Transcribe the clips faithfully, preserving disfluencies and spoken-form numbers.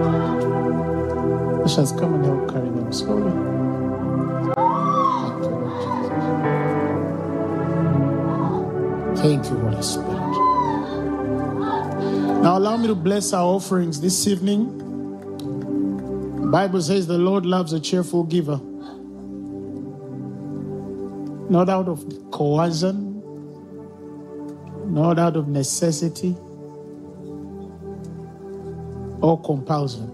Ushers, come and help carry them slowly. Thank you, Holy Spirit. Now allow me to bless our offerings this evening. The Bible says the Lord loves a cheerful giver. Not out of coercion, not out of necessity or compulsion.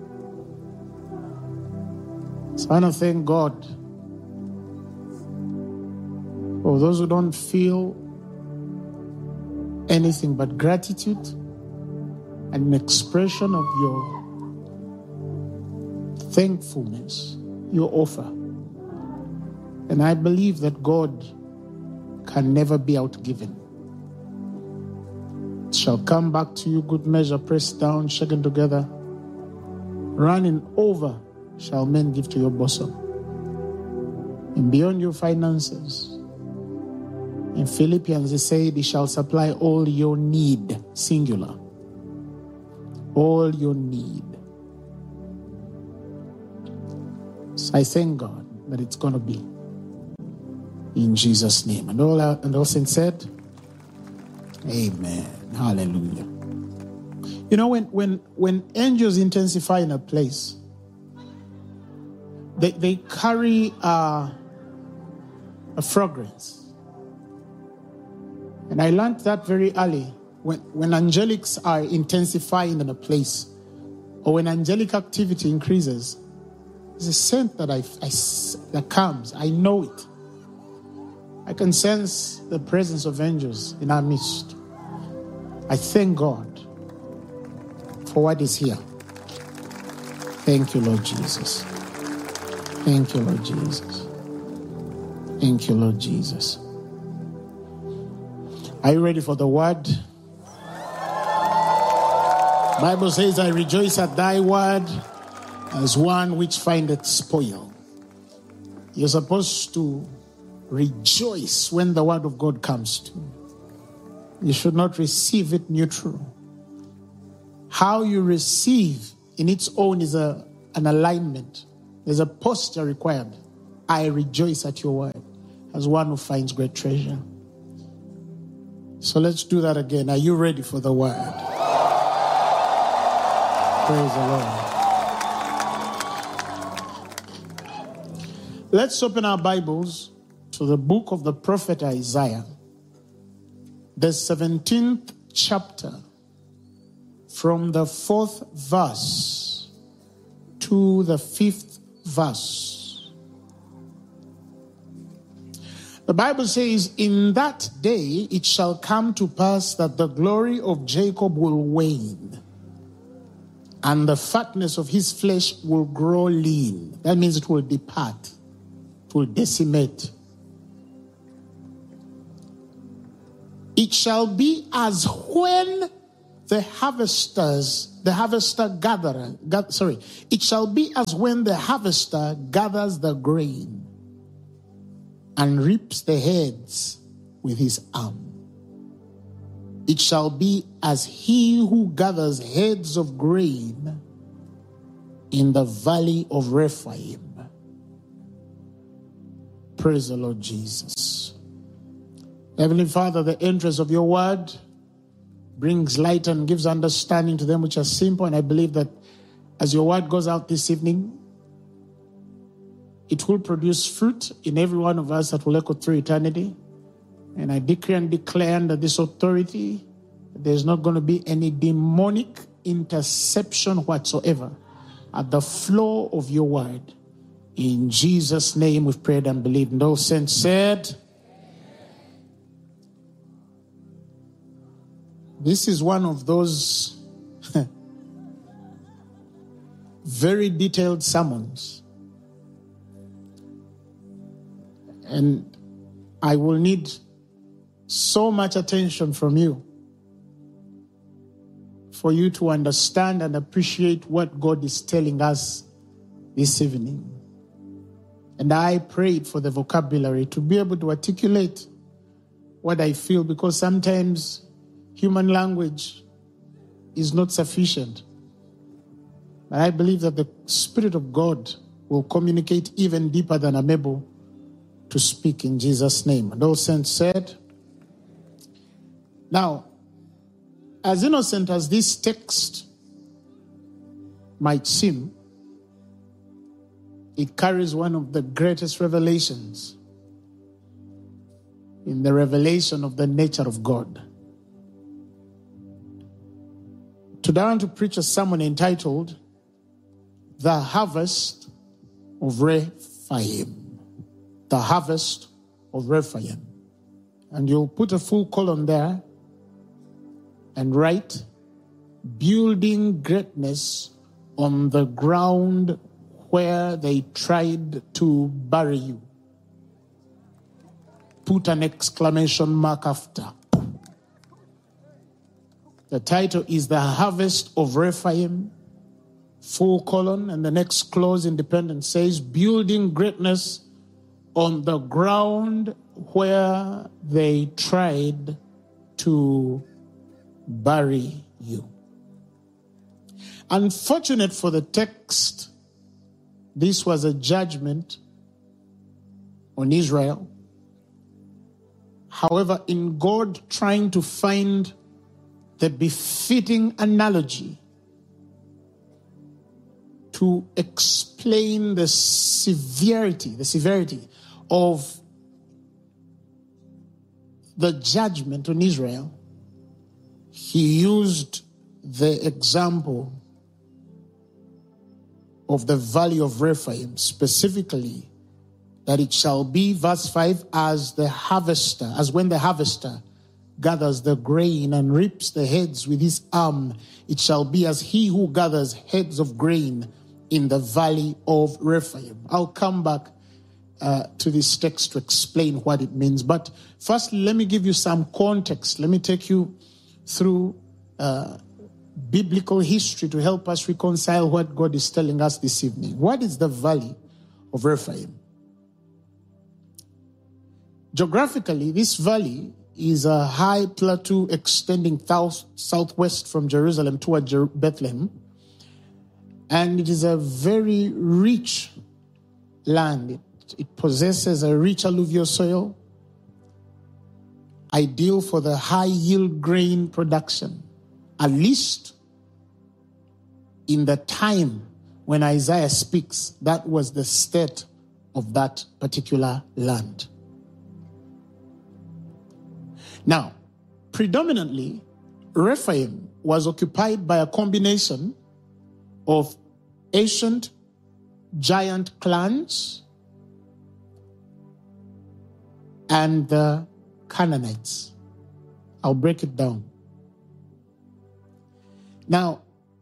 So I want to thank God for those who don't feel anything but gratitude and an expression of your thankfulness, your offer. And I believe that God can never be outgiven. It shall come back to you, good measure, pressed down, shaken together, running over, shall men give to your bosom. And beyond your finances, in Philippians it said, He shall supply all your need, singular. All your need. So I thank God that it's going to be. In Jesus' name. And all, and all saints said, Amen. Hallelujah. You know, when, when, when angels intensify in a place, they, they carry uh, a fragrance. And I learned that very early. When, when angelics are intensifying in a place, or when angelic activity increases, there's a scent that, I, I, that comes. I know it. I can sense the presence of angels in our midst. I thank God for what is here. Thank you, Lord Jesus. Thank you, Lord Jesus. Thank you, Lord Jesus. Are you ready for the word? Bible says, I rejoice at thy word as one which findeth spoil. You're supposed to rejoice when the word of God comes to you. You should not receive it neutral. How you receive in its own is a, an alignment. There's a posture required. I rejoice at your word as one who finds great treasure. So let's do that again. Are you ready for the word? Praise the Lord. Let's open our Bibles to the book of the prophet Isaiah, the seventeenth chapter, from the fourth verse to the fifth verse. The Bible says, in that day it shall come to pass that the glory of Jacob will wane, and the fatness of his flesh will grow lean. That means it will depart, it will decimate. It shall be as when the harvesters, the harvester gatherer, gather, sorry, it shall be as when the harvester gathers the grain and reaps the heads with his arm. It shall be as he who gathers heads of grain in the valley of Rephaim. Praise the Lord Jesus. Heavenly Father, the entrance of your word brings light and gives understanding to them which are simple. And I believe that as your word goes out this evening, it will produce fruit in every one of us that will echo through eternity. And I decree and declare under this authority that there's not going to be any demonic interception whatsoever at the flow of your word. In Jesus' name we've prayed and believed. And all saints said, this is one of those very detailed sermons. And I will need so much attention from you for you to understand and appreciate what God is telling us this evening. And I prayed for the vocabulary to be able to articulate what I feel, because sometimes human language is not sufficient. But I believe that the Spirit of God will communicate even deeper than I'm able to speak in Jesus' name. And all saints said. Now, as innocent as this text might seem, it carries one of the greatest revelations in the revelation of the nature of God. Today I want to preach a sermon entitled, The Harvest of Rephaim. The Harvest of Rephaim. And you'll put a full colon there and write, Building Greatness on the Ground Where They Tried to Bury You. Put an exclamation mark after. The title is The Harvest of Rephaim, full colon, and the next clause independent says, Building Greatness on the Ground Where They Tried to Bury You. Unfortunate for the text, this was a judgment on Israel. However, in God trying to find the befitting analogy to explain the severity, the severity of the judgment on Israel, he used the example of the valley of Rephaim, specifically that it shall be, verse five, as the harvester, as when the harvester gathers the grain and reaps the heads with his arm, it shall be as he who gathers heads of grain in the valley of Rephaim. I'll come back uh, to this text to explain what it means. But first, let me give you some context. Let me take you through uh, biblical history to help us reconcile what God is telling us this evening. What is the valley of Rephaim? Geographically, this valley is a high plateau extending south, southwest from Jerusalem toward Jer- Bethlehem. And it is a very rich land. It, it possesses a rich alluvial soil, ideal for the high yield grain production, at least in the time when Isaiah speaks. That was the state of that particular land. Now, predominantly, Rephaim was occupied by a combination of ancient giant clans and the Canaanites. I'll break it down. Now,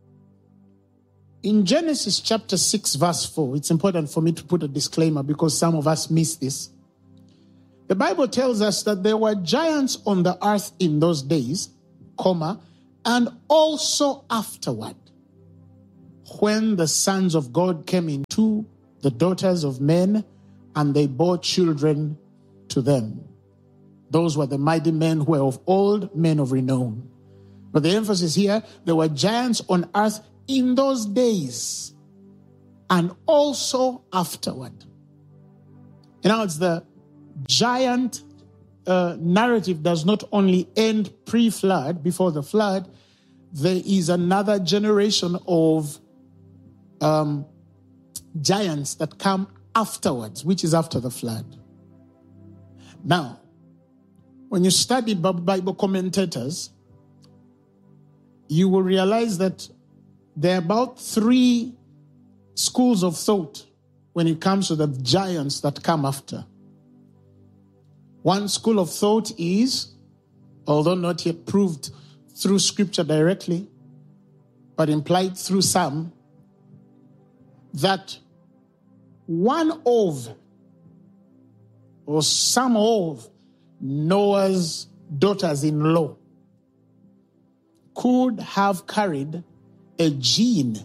in Genesis chapter six, verse four, it's important for me to put a disclaimer because some of us miss this. The Bible tells us that there were giants on the earth in those days, comma, and also afterward, when the sons of God came into the daughters of men, and they bore children to them. Those were the mighty men who were of old, men of renown. But the emphasis here, there were giants on earth in those days, and also afterward. And now it's the giant uh, narrative does not only end pre-flood, before the flood. There is another generation of um, giants that come afterwards, which is after the flood. Now, when you study Bible commentators, you will realize that there are about three schools of thought when it comes to the giants that come after. One school of thought is, although not yet proved through scripture directly, but implied through some, that one of or some of Noah's daughters-in-law could have carried a gene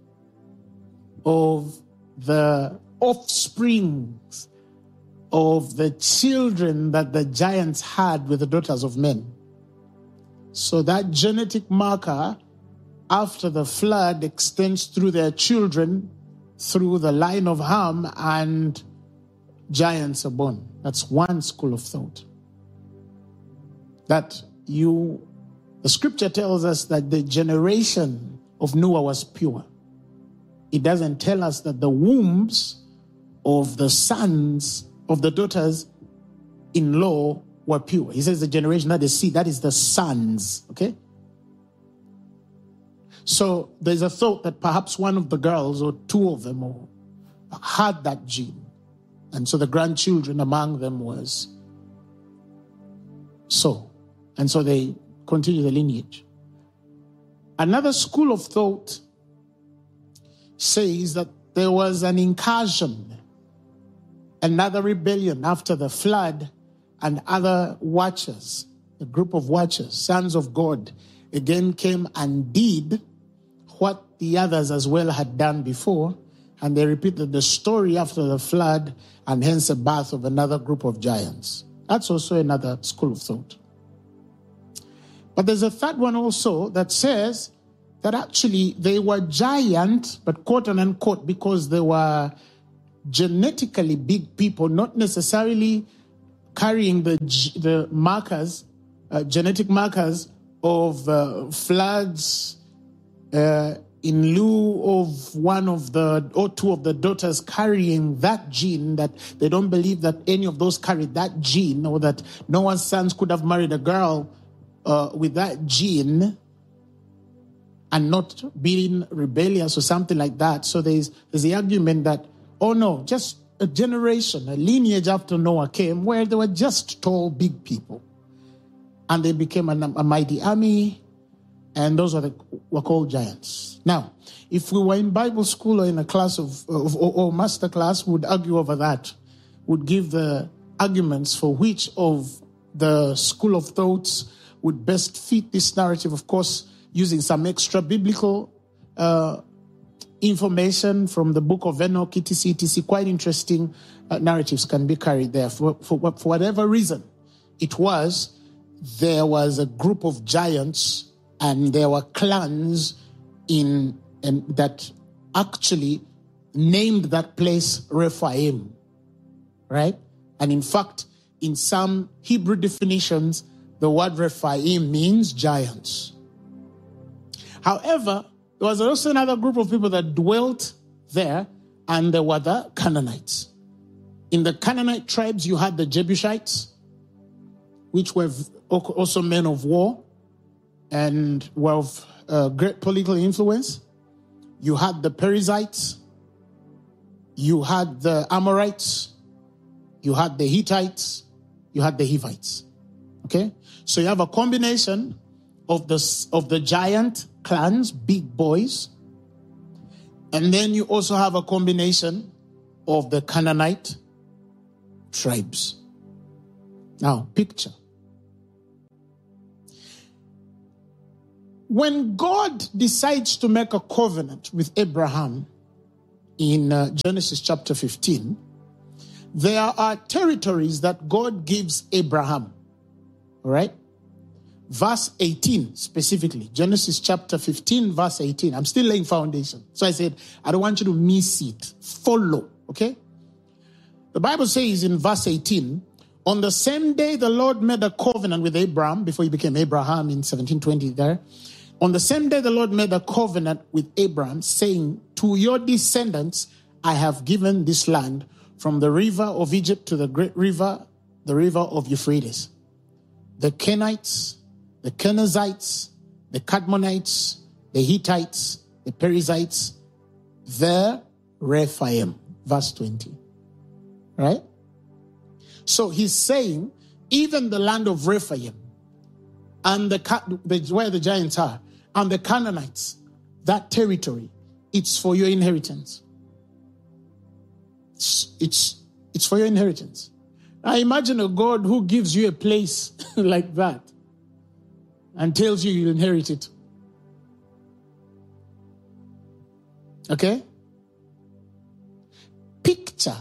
of the offsprings of the children that the giants had with the daughters of men. So that genetic marker after the flood extends through their children, through the line of Ham, and giants are born. That's one school of thought. That you, the scripture tells us that the generation of Noah was pure. It doesn't tell us that the wombs of the sons of the daughters-in-law were pure. He says the generation, not the seed, that is the sons, okay? So there's a thought that perhaps one of the girls or two of them or had that gene. And so the grandchildren among them was so. And so they continue the lineage. Another school of thought says that there was an incursion, another rebellion after the flood, and other watchers, a group of watchers, sons of God, again came and did what the others as well had done before, and they repeated the story after the flood, and hence the birth of another group of giants. That's also another school of thought. But there's a third one also that says that actually they were giant, but quote and unquote, because they were genetically big people, not necessarily carrying the the markers, uh, genetic markers of uh, floods, uh, in lieu of one of the or two of the daughters carrying that gene, that they don't believe that any of those carried that gene, or that Noah's sons could have married a girl uh, with that gene and not being rebellious or something like that. So there's, there's the argument that, oh no, just a generation, a lineage after Noah came where they were just tall, big people. And they became a, a mighty army, and those were, the, were called giants. Now, if we were in Bible school or in a class of, of or, or master class, we would argue over that, would give the arguments for which of the school of thoughts would best fit this narrative, of course, using some extra biblical uh, information from the book of Enoch, et cetera, et cetera. Quite interesting uh, narratives can be carried there. For, for, for whatever reason it was, there was a group of giants and there were clans in and that actually named that place Rephaim, right? And in fact, in some Hebrew definitions, the word Rephaim means giants. However, there was also another group of people that dwelt there, and they were the Canaanites. In the Canaanite tribes, you had the Jebusites, which were also men of war and were of uh, great political influence. You had the Perizzites, you had the Amorites, you had the Hittites, you had the Hivites. Okay? So you have a combination of the, of the giant clans, big boys, and then you also have a combination of the Canaanite tribes. Now, picture. When God decides to make a covenant with Abraham in uh, Genesis chapter fifteen, there are territories that God gives Abraham. All right? Verse eighteen specifically, Genesis chapter fifteen, verse eighteen. I'm still laying foundation. So I said, I don't want you to miss it. Follow, okay? The Bible says in verse eighteen, on the same day the Lord made a covenant with Abraham, before he became Abraham in seventeen twenty there. On the same day the Lord made a covenant with Abraham, saying, to your descendants I have given this land, from the river of Egypt to the great river, the river of Euphrates. The Kenites, the Kenizzites, the Cadmonites, the Hittites, the Perizzites, the Rephaim. Verse twenty. Right? So he's saying, even the land of Rephaim, and the, the where the giants are, and the Canaanites, that territory, it's for your inheritance. It's, it's, it's for your inheritance. Now imagine a God who gives you a place like that and tells you you'll inherit it. Okay? Picture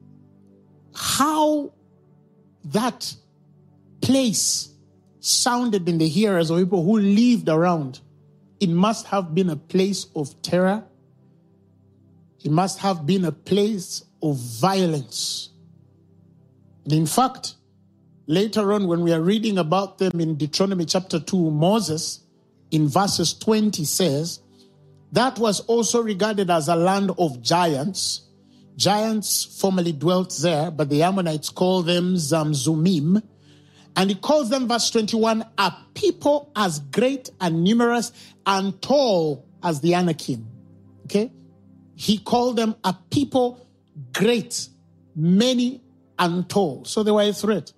how that place sounded in the hearers of people who lived around it must have been a place of terror. It must have been a place of violence. And in fact, later on when we are reading about them in Deuteronomy chapter two, Moses in verses twenty says, that was also regarded as a land of giants. Giants formerly dwelt there, but the Ammonites call them Zamzumim. And he calls them, verse twenty-one, a people as great and numerous and tall as the Anakim. Okay? He called them a people great, many and tall. So they were a threat.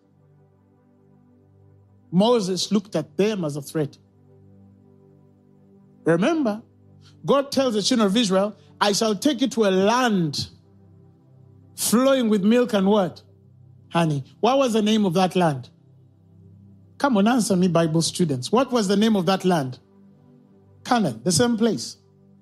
Moses looked at them as a threat. Remember, God tells the children of Israel, I shall take you to a land flowing with milk and what? Honey. What was the name of that land? Come on, answer me, Bible students. What was the name of that land? Canaan, the same place.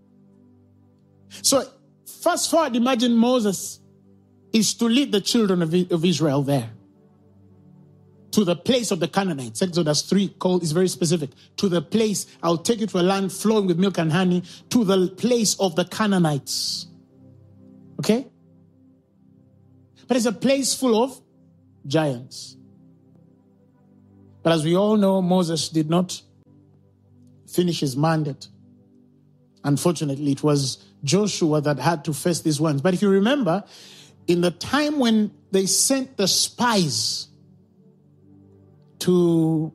So, fast forward, imagine Moses is to lead the children of, of Israel there. To the place of the Canaanites. Exodus three called is very specific. To the place, I'll take you to a land flowing with milk and honey, to the place of the Canaanites. Okay? But it's a place full of giants. But as we all know, Moses did not finish his mandate. Unfortunately, it was Joshua that had to face these ones. But if you remember, in the time when they sent the spies to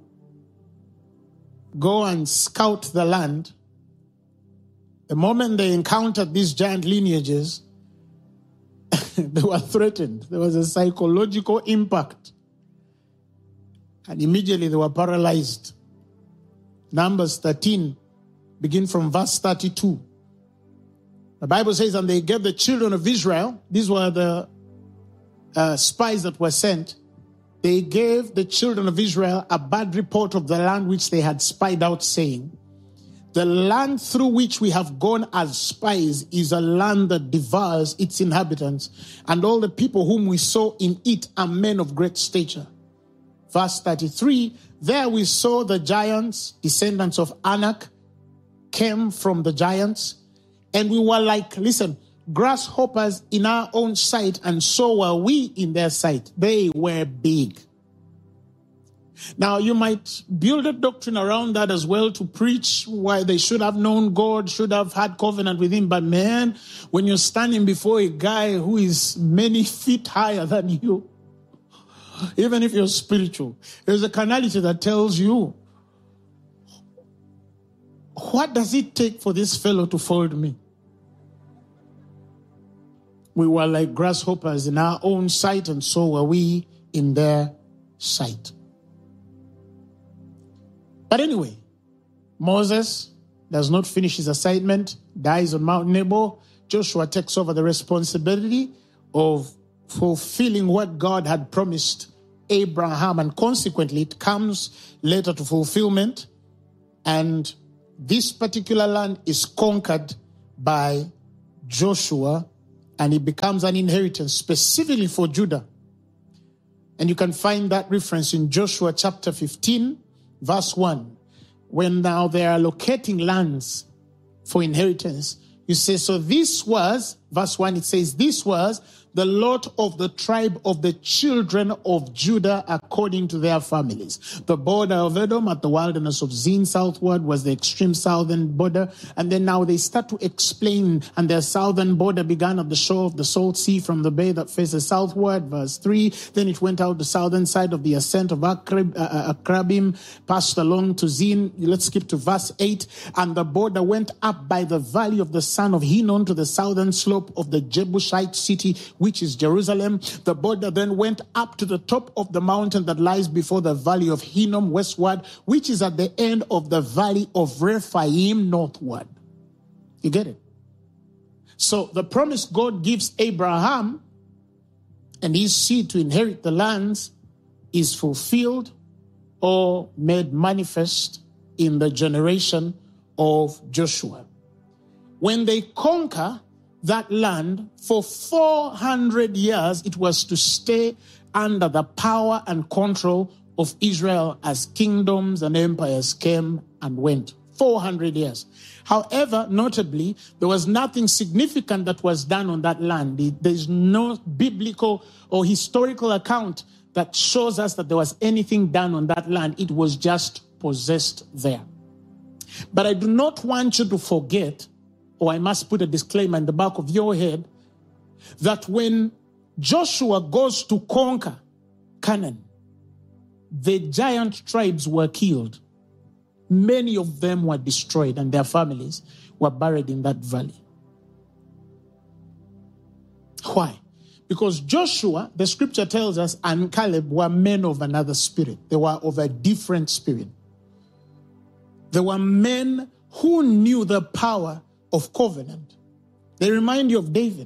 go and scout the land, the moment they encountered these giant lineages, they were threatened. There was a psychological impact. And immediately they were paralyzed. Numbers thirteen, begin from verse thirty-two. The Bible says, and they gave the children of Israel, these were the uh, spies that were sent, they gave the children of Israel a bad report of the land which they had spied out, saying, the land through which we have gone as spies is a land that devours its inhabitants, and all the people whom we saw in it are men of great stature. Verse thirty-three, there we saw the giants, descendants of Anak, came from the giants, and we were like, listen, grasshoppers in our own sight, and so were we in their sight. They were big. Now, you might build a doctrine around that as well to preach why they should have known God, should have had covenant with him. But man, when you're standing before a guy who is many feet higher than you, even if you're spiritual, there's a carnality that tells you, what does it take for this fellow to fold me? We were like grasshoppers in our own sight, and so were we in their sight. But anyway, Moses does not finish his assignment, dies on Mount Nebo. Joshua takes over the responsibility of fulfilling what God had promised Abraham, and consequently it comes later to fulfillment, and this particular land is conquered by Joshua, and it becomes an inheritance specifically for Judah. And you can find that reference in Joshua chapter fifteen, verse one. When now they are locating lands for inheritance, you say, so this was, verse one, it says, this was the lot of the tribe of the children of Judah according to their families. The border of Edom at the wilderness of Zin southward was the extreme southern border. And then now they start to explain, and their southern border began at the shore of the Salt Sea from the bay that faces southward, verse three. Then it went out the southern side of the ascent of Akrab, uh, Akrabim, passed along to Zin. Let's skip to verse eight. And the border went up by the valley of the son of Hinnom to the southern slope of the Jebusite city, which is Jerusalem. The border then went up to the top of the mountain that lies before the valley of Hinnom westward, which is at the end of the valley of Rephaim northward. You get it? So the promise God gives Abraham and his seed to inherit the lands is fulfilled or made manifest in the generation of Joshua. When they conquer that land, for four hundred years, it was to stay under the power and control of Israel as kingdoms and empires came and went. four hundred years. However, notably, there was nothing significant that was done on that land. There's no biblical or historical account that shows us that there was anything done on that land. It was just possessed there. But I do not want you to forget, or I must put a disclaimer in the back of your head, that when Joshua goes to conquer Canaan, the giant tribes were killed. Many of them were destroyed and their families were buried in that valley. Why? Because Joshua, the scripture tells us, and Caleb were men of another spirit. They were of a different spirit. They were men who knew the power of covenant. They remind you of David,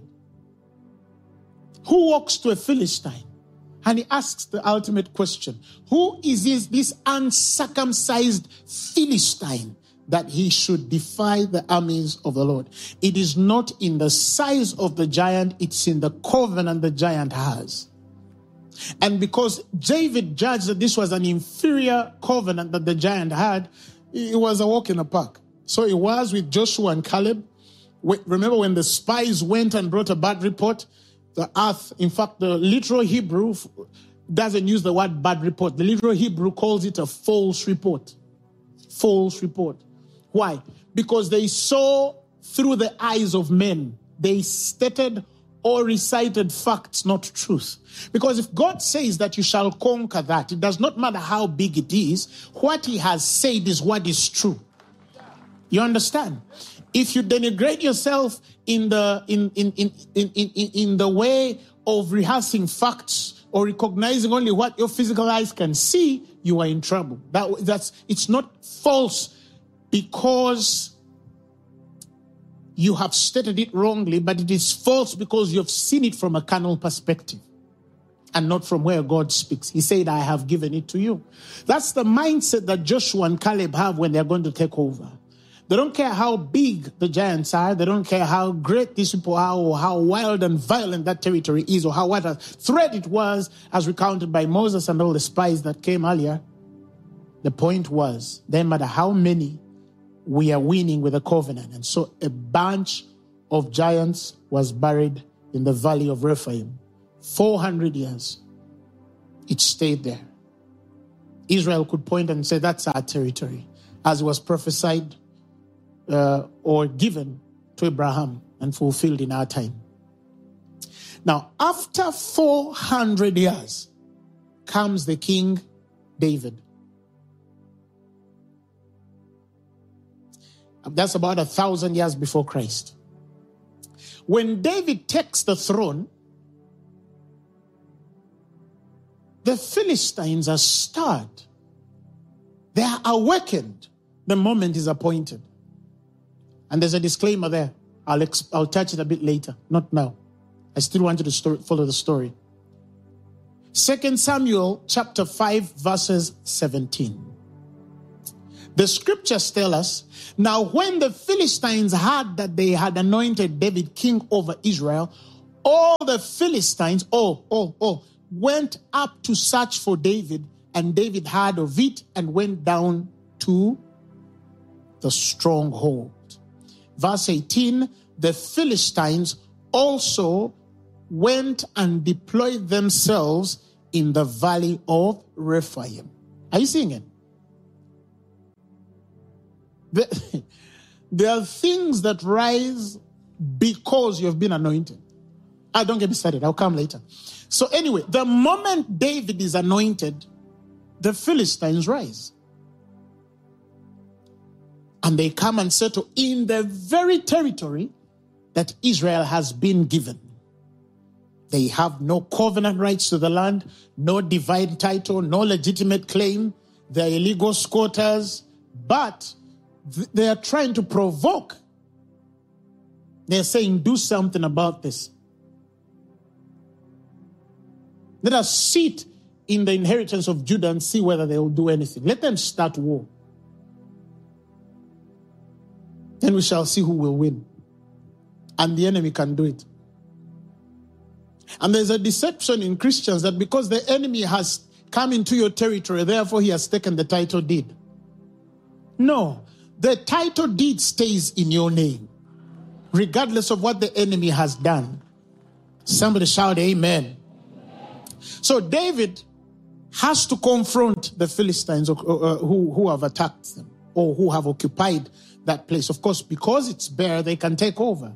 who walks to a Philistine and he asks the ultimate question: who is this, this uncircumcised Philistine that he should defy the armies of the Lord? It is not in the size of the giant, it's in the covenant the giant has. And because David judged that this was an inferior covenant that the giant had, it was a walk in the park. So it was with Joshua and Caleb. Remember when the spies went and brought a bad report? The earth, in fact, the literal Hebrew doesn't use the word bad report. The literal Hebrew calls it a false report. False report. Why? Because they saw through the eyes of men. They stated or recited facts, not truth. Because if God says that you shall conquer that, it does not matter how big it is. What he has said is what is true. You understand? If you denigrate yourself in the in in in in in, in the way of rehearsing facts or recognizing only what your physical eyes can see, you are in trouble. That that's it's not false because you have stated it wrongly, but it is false because you have seen it from a carnal perspective and not from where God speaks. He said, I have given it to you. That's the mindset that Joshua and Caleb have when they're going to take over. They don't care how big the giants are. They don't care how great these people are or how wild and violent that territory is or how what a threat it was as recounted by Moses and all the spies that came earlier. The point was, no matter how many, we are winning with a covenant. And so a bunch of giants was buried in the valley of Rephaim. four hundred years. It stayed there. Israel could point and say, that's our territory, as was prophesied Uh, or given to Abraham and fulfilled in our time. Now, after four hundred years comes the King David. That's about a thousand years before Christ. When David takes the throne, the Philistines are stirred. They are awakened the moment is appointed. And there's a disclaimer there. I'll exp- I'll touch it a bit later, not now. I still want you to story, follow the story. Second Samuel chapter five, verses seventeen. The scriptures tell us, now when the Philistines heard that they had anointed David king over Israel, all the Philistines, oh, oh, oh, went up to search for David, and David heard of it and went down to the stronghold. Verse eighteen, the Philistines also went and deployed themselves in the valley of Rephaim. Are you seeing it? The, there are things that rise because you have been anointed. Ah, don't get me started. I'll come later. So anyway, the moment David is anointed, the Philistines rise. And they come and settle in the very territory that Israel has been given. They have no covenant rights to the land, no divine title, no legitimate claim. They're illegal squatters, but th- they are trying to provoke. They're saying, do something about this. Let us sit in the inheritance of Judah and see whether they will do anything. Let them start war. Then we shall see who will win. And the enemy can do it. And there's a deception in Christians that because the enemy has come into your territory, therefore he has taken the title deed. No. the title deed stays in your name, regardless of what the enemy has done. Somebody shout amen. So David has to confront the Philistines uh, who, who have attacked them or who have occupied that place. Of course, because it's bare, they can take over.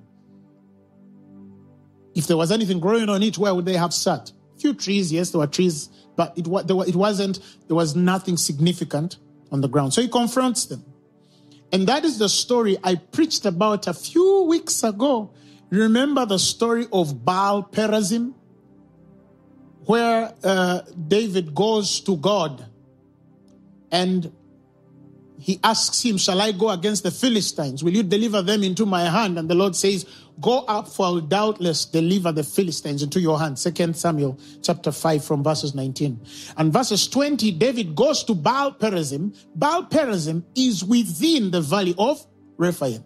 If there was anything growing on it, where would they have sat? A few trees, yes, there were trees, but it, there were, it wasn't, there was nothing significant on the ground. So he confronts them. And that is the story I preached about a few weeks ago. Remember the story of Baal Perazim, where uh, David goes to God and he asks him, shall I go against the Philistines? Will you deliver them into my hand? And the Lord says, go up, for I will doubtless deliver the Philistines into your hand. Second Samuel chapter five from verses nineteen. And verses twenty, David goes to Baal Perazim. Baal Perazim is within the valley of Rephaim.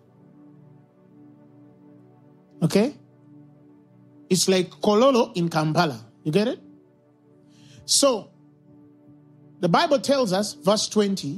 Okay? It's like Kololo in Kampala. You get it? So, the Bible tells us, verse twenty,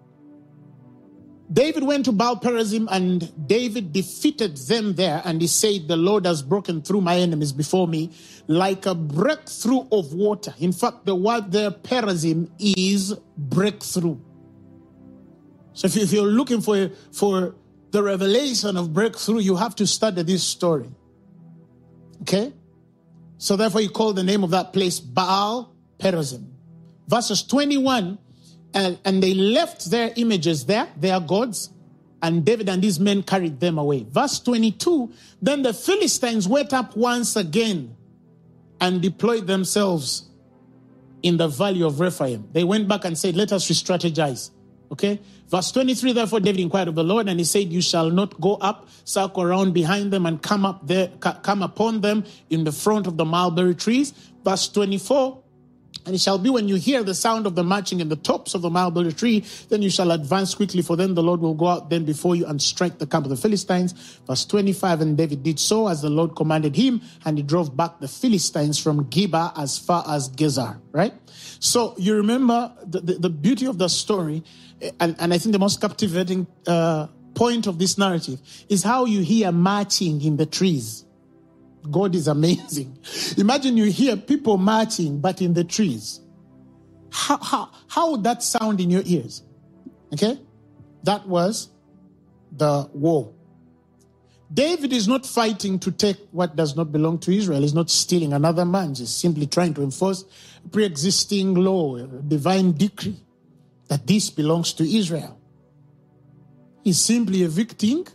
David went to Baal Perazim and David defeated them there, and he said, the Lord has broken through my enemies before me like a breakthrough of water. In fact, the word there, Perazim, is breakthrough. So if you're looking for, for the revelation of breakthrough, you have to study this story. Okay? So therefore you call the name of that place Baal Perazim. Verses twenty-one, And, and they left their images there, their gods, and David and his men carried them away. Verse twenty-two, then the Philistines went up once again and deployed themselves in the valley of Rephaim. They went back and said, let us re-strategize. Okay? Verse twenty-three, therefore David inquired of the Lord, and he said, you shall not go up, circle around behind them, and come up there, come upon them in the front of the mulberry trees. Verse twenty-four, and it shall be when you hear the sound of the marching in the tops of the mulberry tree, then you shall advance quickly, for then the Lord will go out then before you and strike the camp of the Philistines. Verse twenty-five, and David did so as the Lord commanded him, and he drove back the Philistines from Geba as far as Gezer, right? So you remember the, the, the beauty of the story, and, and I think the most captivating uh, point of this narrative is how you hear marching in the trees. God is amazing. Imagine you hear people marching, but in the trees. How, how, how would that sound in your ears? Okay? That was the war. David is not fighting to take what does not belong to Israel. He's not stealing another man. He's simply trying to enforce a pre-existing law, a divine decree that this belongs to Israel. He's simply evicting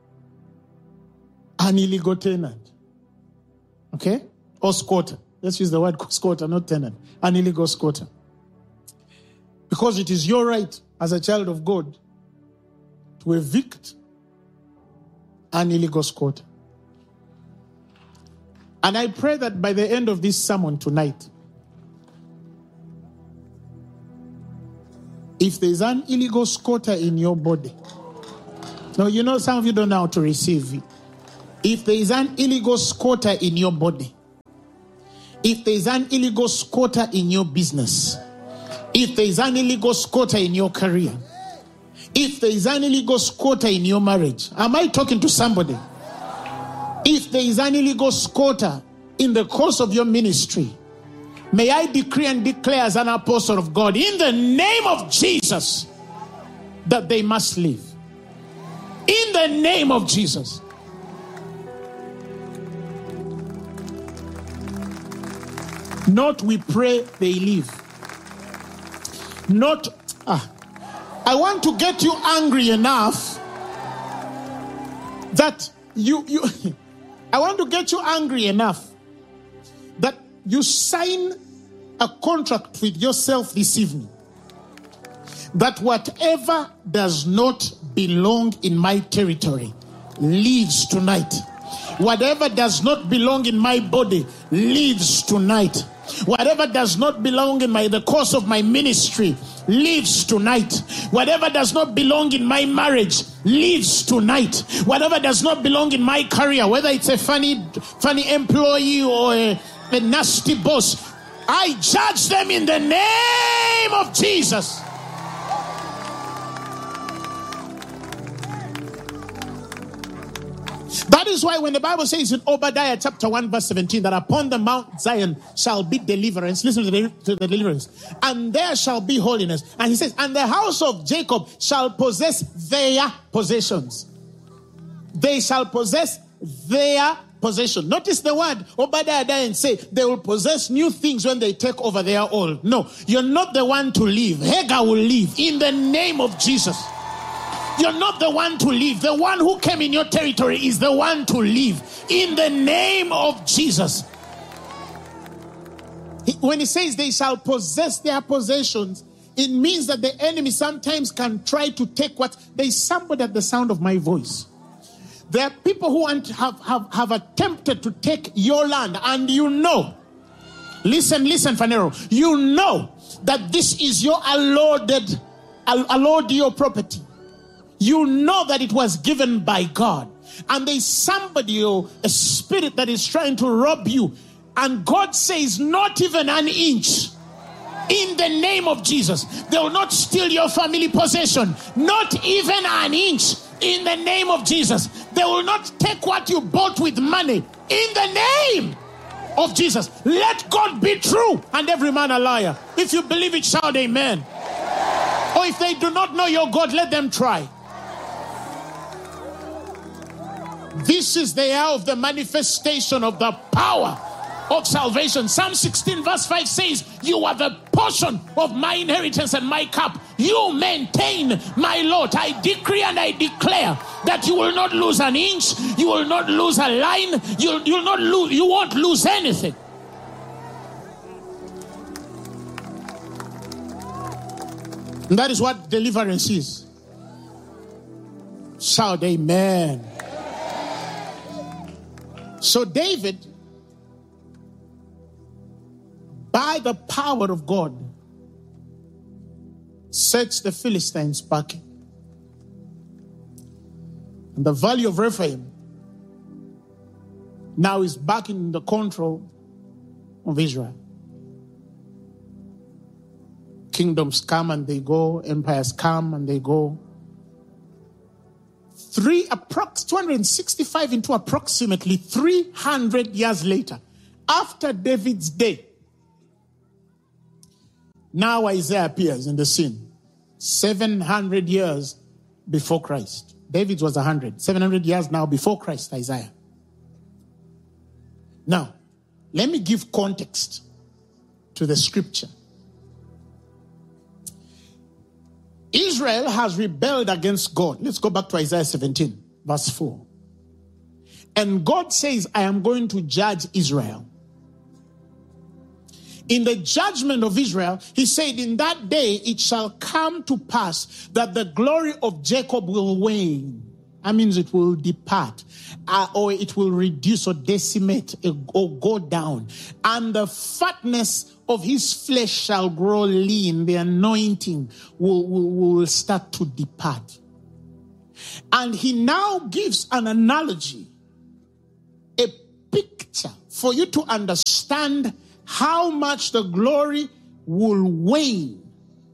an illegal tenant. Okay? Or squatter. Let's use the word squatter, not tenant. An illegal squatter. Because it is your right as a child of God to evict an illegal squatter. And I pray that by the end of this sermon tonight, if there's an illegal squatter in your body, now you know some of you don't know how to receive it. If there is an illegal squatter in your body, if there is an illegal squatter in your business, if there is an illegal squatter in your career, if there is an illegal squatter in your marriage, am I talking to somebody? If there is an illegal squatter in the course of your ministry, may I decree and declare as an apostle of God, in the name of Jesus, that they must leave. In the name of Jesus. Not we pray they leave. Not, ah, I want to get you angry enough that you, you I want to get you angry enough that you sign a contract with yourself this evening that whatever does not belong in my territory leaves tonight. Whatever does not belong in my body leaves tonight. Whatever does not belong in my the course of my ministry leaves tonight. Whatever does not belong in my marriage leaves tonight. Whatever does not belong in my career, whether it's a funny funny employee or a, a nasty boss, I judge them in the name of Jesus. That is why when the Bible says in Obadiah chapter one verse seventeen that upon the Mount Zion shall be deliverance, listen to the, to the deliverance, and there shall be holiness. And he says, and the house of Jacob shall possess their possessions. They shall possess their possession. Notice the word. Obadiah didn't say they will possess new things when they take over their old. No, you're not the one to leave. Hagar will leave in the name of Jesus. You're not the one to leave. The one who came in your territory is the one to leave in the name of Jesus. When he says they shall possess their possessions, it means that the enemy sometimes can try to take what... There is somebody at the sound of my voice. There are people who want, have, have, have attempted to take your land, and you know, listen, listen, Phaneroo, you know that this is your allotted, allotted your property. You know that it was given by God. And there is somebody or a spirit that is trying to rob you. And God says, not even an inch. In the name of Jesus. They will not steal your family possession. Not even an inch. In the name of Jesus. They will not take what you bought with money. In the name of Jesus. Let God be true and every man a liar. If you believe it, shout amen. Or if they do not know your God, let them try. This is the hour of the manifestation of the power of salvation. Psalm sixteen verse five says, you are the portion of my inheritance and my cup. You maintain my lot. I decree and I declare that you will not lose an inch. You will not lose a line. You'll, you'll not lose, you won't lose anything. And that is what deliverance is. Shout amen. So David, by the power of God, sets the Philistines back. And the valley of Rephaim now is back in the control of Israel. Kingdoms come and they go, empires come and they go. Three, approx, two hundred sixty-five into approximately three hundred years later, after David's day, now Isaiah appears in the scene. seven hundred years before Christ. David was one hundred. seven hundred years now before Christ, Isaiah. Now, let me give context to the scripture. Israel has rebelled against God. Let's go back to Isaiah seventeen, verse four. And God says, I am going to judge Israel. In the judgment of Israel, he said, in that day it shall come to pass that the glory of Jacob will wane. That means it will depart, uh, or it will reduce or decimate or go down. And the fatness of his flesh shall grow lean. The anointing will, will, will start to depart. And he now gives an analogy, a picture for you to understand how much the glory will wane.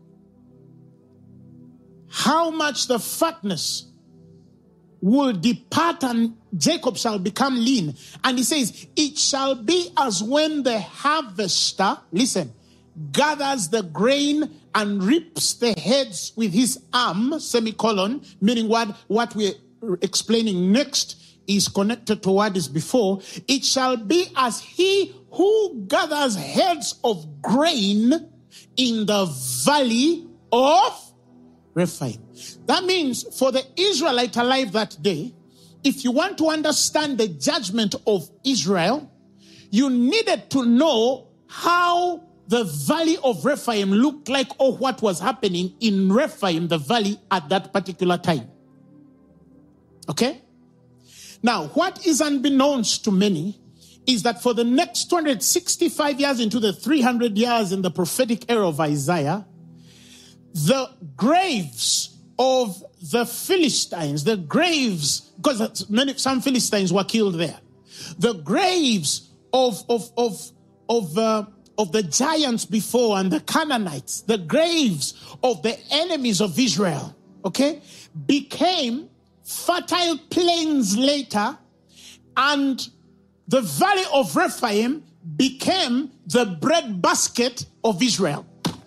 How much the fatness will depart and Jacob shall become lean. And he says, it shall be as when the harvester, listen, gathers the grain and reaps the heads with his arm, semicolon, meaning what, what we're explaining next is connected to what is before. It shall be as he who gathers heads of grain in the valley of Rephaim. That means for the Israelite alive that day, if you want to understand the judgment of Israel, you needed to know how the valley of Rephaim looked like or what was happening in Rephaim, the valley at that particular time. Okay? Now, what is unbeknownst to many is that for the next two hundred sixty-five years into the three hundred years in the prophetic era of Isaiah, the graves of the Philistines, the graves, because many, some Philistines were killed there, the graves of of of of uh, of the giants before and the Canaanites, the graves of the enemies of Israel, okay, became fertile plains later, And the valley of Rephaim became the breadbasket of Israel.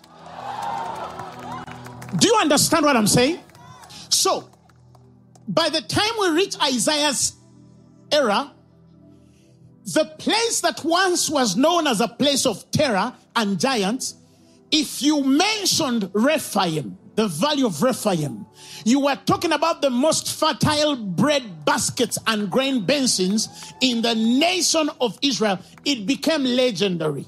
Do you understand what I'm saying? So, by the time we reach Isaiah's era, the place that once was known as a place of terror and giants, if you mentioned Rephaim, the valley of Rephaim, you were talking about the most fertile bread baskets and grain basins in the nation of Israel. It became legendary.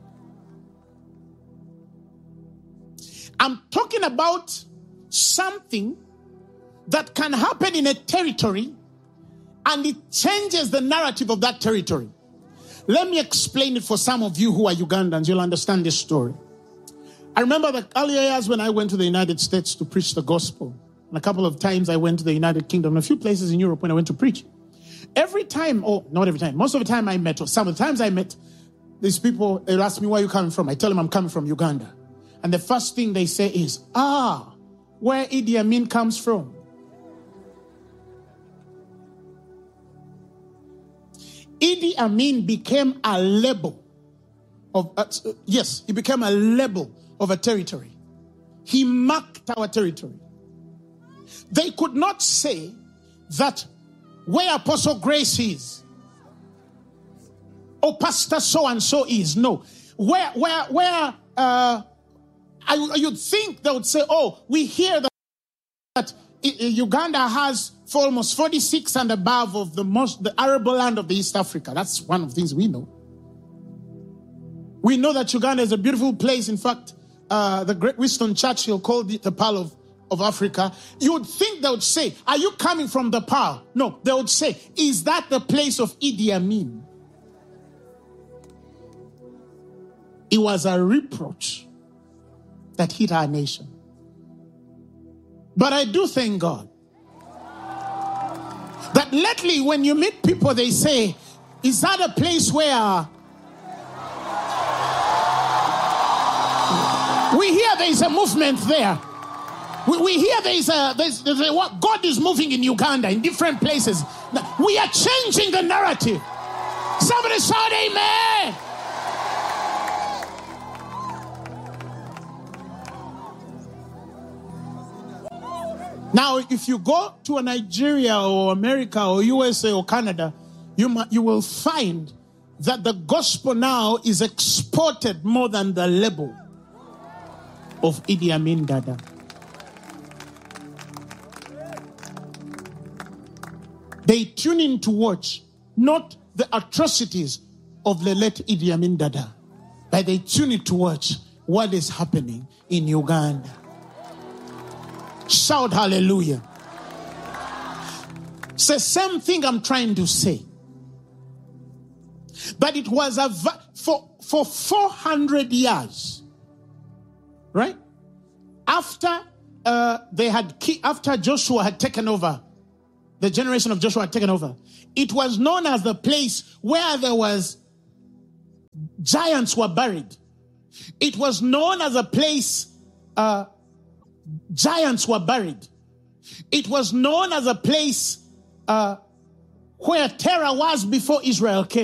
I'm talking about something that can happen in a territory and it changes the narrative of that territory. Let me explain it for some of you who are Ugandans. You'll understand this story. I remember the earlier years when I went to the United States to preach the gospel. And a couple of times I went to the United Kingdom and a few places in Europe when I went to preach. Every time, or not every time, most of the time I met, or some of the times I met, these people, they'll ask me, where are you coming from? I tell them I'm coming from Uganda. And the first thing they say is, ah, where Idi Amin comes from. Idi Amin became a label of, uh, yes, he became a label of a territory. He marked our territory. They could not say that where Apostle Grace is, or Pastor so-and-so is. No. Where, where, where, uh, I, you'd think they would say, oh, we hear that, that Uganda has for almost forty-six and above of the most, the arable land of the East Africa. That's one of the things we know. We know that Uganda is a beautiful place. In fact, uh, the great Winston Churchill called it the Pearl of, of Africa. You would think they would say, are you coming from the Pearl? No, they would say, is that the place of Idi Amin? It was a reproach that hit our nation. But I do thank God that lately when you meet people, they say, is that a place where we hear there is a movement there? We, we hear there is a, there's, there's a what God is moving in Uganda, in different places. We are changing the narrative. Somebody shout amen. Now, if you go to a Nigeria or America or U S A or Canada, you, you will find that the gospel now is exported more than the label of Idi Amin Dada. They tune in to watch not the atrocities of the late Idi Amin Dada, but they tune in to watch what is happening in Uganda. Shout hallelujah. It's the same thing I'm trying to say. But it was a for for four hundred years, right? After uh, they had after Joshua had taken over, the generation of Joshua had taken over, it was known as the place where there was giants were buried. It was known as a place uh, giants were buried. It was known as a place uh, where terror was before Israel came.